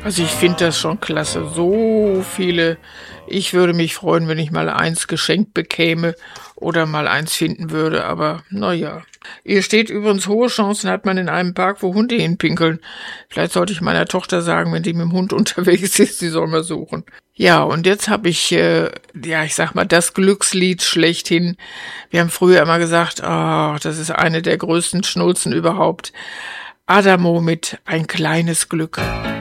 Also ich finde das schon klasse. So viele. Ich würde mich freuen, wenn ich mal eins geschenkt bekäme oder mal eins finden würde. Aber naja. Hier steht übrigens, hohe Chancen hat man in einem Park, wo Hunde hinpinkeln. Vielleicht sollte ich meiner Tochter sagen, wenn die mit dem Hund unterwegs ist, sie soll mal suchen. Ja, und jetzt habe ich, ich sag mal, das Glückslied schlechthin. Wir haben früher immer gesagt, das ist eine der größten Schnulzen überhaupt. Adamo mit Ein kleines Glück.